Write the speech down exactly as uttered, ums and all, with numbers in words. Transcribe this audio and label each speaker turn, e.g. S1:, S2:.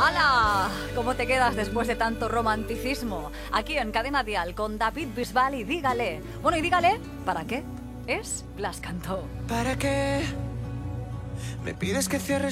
S1: ¡Hala! ¿Cómo te quedas después de tanto romanticismo? Aquí en Cadena Dial con David Bisbal y Dígale. Bueno, y dígale, ¿para qué? Es Blas Cantó.
S2: ¿Para qué me pides que cierres